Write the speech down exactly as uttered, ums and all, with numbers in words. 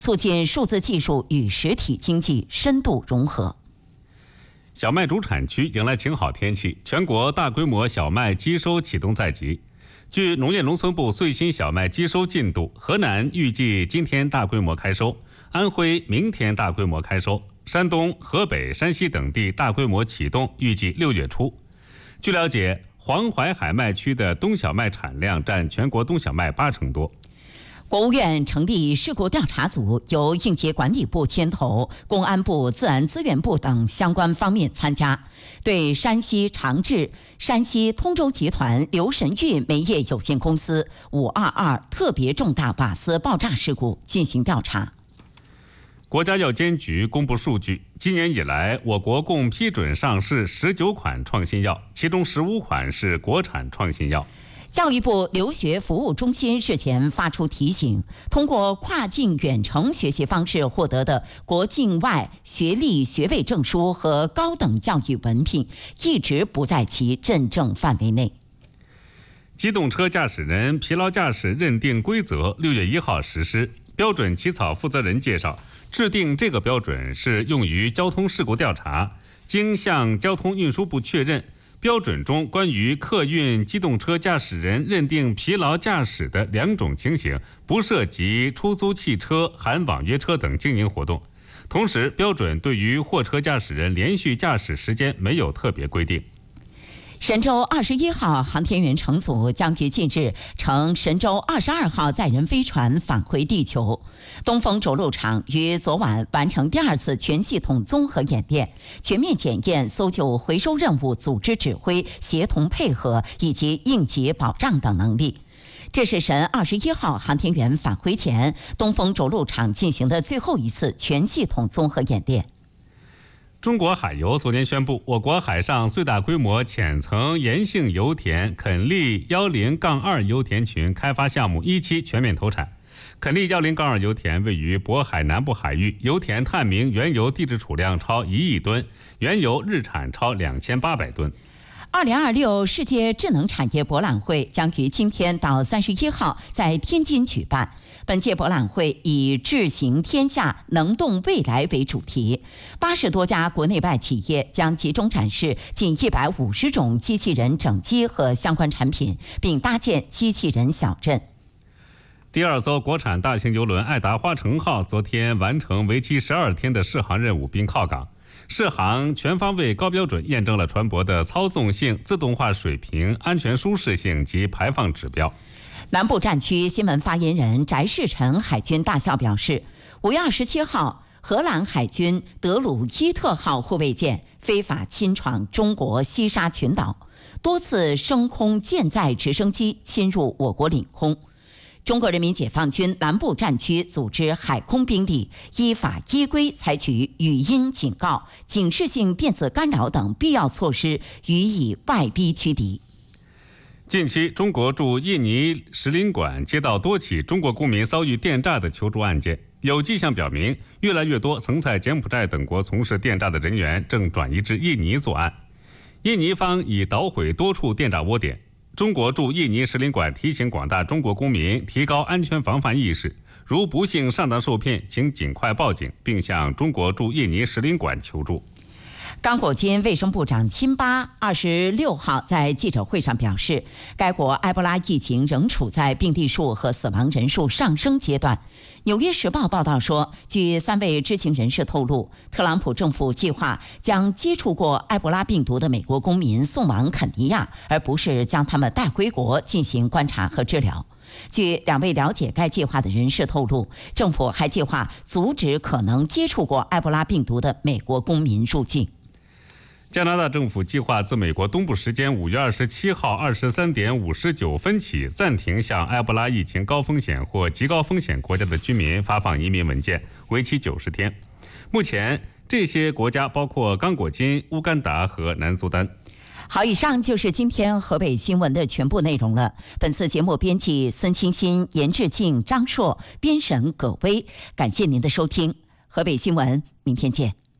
促进数字技术与实体经济深度融合。 小麦主产区迎来晴好天气，全国大规模小麦机收启动在即。据农业农村部最新小麦机收进度，河南预计今天大规模开收，安徽明天大规模开收，山东、河北、山西等地大规模启动，预计六月初。据了解，黄淮海麦区的冬小麦产量占全国冬小麦八成多。 国务院成立事故调查组，由应急管理部牵头，公安部、自然资源部等相关方面参加，对山西长治、山西通州集团刘神玉煤业有限公司五二二特别重大瓦斯爆炸事故进行调查。 国家药监局公布数据，今年以来，我国共批准上市十九款创新药，其中十五款是国产创新药。 教育部留学服务中心日前发出提醒，通过跨境远程学习方式获得的国境外学历学位证书和高等教育文凭，一直不在其认证范围内。 机动车驾驶人疲劳驾驶认定规则六月一号实施，标准起草负责人介绍，制定这个标准是用于交通事故调查，经向交通运输部确认，标准中关于客运机动车驾驶人认定疲劳驾驶的两种情形，不涉及出租汽车、含网约车等经营活动。同时，标准对于货车驾驶人连续驾驶时间没有特别规定。 神舟二十一号航天员乘组将于近日乘神舟二十二号载人飞船返回地球。东风着陆场于昨晚完成第二次全系统综合演练，全面检验搜救回收任务组织指挥、协同配合以及应急保障等能力。这是神二十一号航天员返回前，东风着陆场进行的最后一次全系统综合演练。 中国海油昨天宣布，我国海上最大规模浅层盐性油田垦利幺零杠二油田群开发项目一期全面投产。垦利幺零杠二油田位于渤海南部海域，油田探明原油地质储量超一亿吨，原油日产超两千八百吨。 二零二六世界智能产业博览会将于今天到三十一号在天津举办。本届博览会以“智行天下，能动未来”为主题，八十多家国内外企业将集中展示近一百五十种机器人整机和相关产品，并搭建机器人小镇。 第二艘国产大型邮轮爱达花城号昨天完成为期十二天的试航任务并靠港。试航全方位高标准验证了船舶的操纵性、自动化水平、安全舒适性及排放指标。 南部战区新闻发言人翟世臣海军大校表示，五月二十七号，荷兰海军德鲁伊特号护卫舰非法侵闯中国西沙群岛，多次升空舰载直升机侵入我国领空。中国人民解放军南部战区组织海空兵力依法依规采取语音警告、警示性电子干扰等必要措施，予以外逼驱敌。 近期，中国驻印尼使领馆接到多起中国公民遭遇电诈的求助案件，有迹象表明，越来越多曾在柬埔寨等国从事电诈的人员正转移至印尼作案。印尼方已捣毁多处电诈窝点。中国驻印尼使领馆提醒广大中国公民提高安全防范意识，如不幸上当受骗，请尽快报警，并向中国驻印尼使领馆求助。 刚果金卫生部长辛巴二十六号在记者会上表示，该国埃博拉疫情仍处在病例数和死亡人数上升阶段。纽约时报报道说，据三位知情人士透露，特朗普政府计划将接触过埃博拉病毒的美国公民送往肯尼亚，而不是将他们带回国进行观察和治疗。据两位了解该计划的人士透露，政府还计划阻止可能接触过埃博拉病毒的美国公民入境。 加拿大政府计划自美国东部时间五月二十七号二十三点五十九分起，暂停向埃博拉疫情高风险或极高风险国家的居民发放移民文件，为期九十天。目前，这些国家包括刚果金、乌干达和南苏丹。 好，以上就是今天河北新闻的全部内容了。本次节目编辑孙清新、严志静、张硕，编审葛威。感谢您的收听，河北新闻，明天见。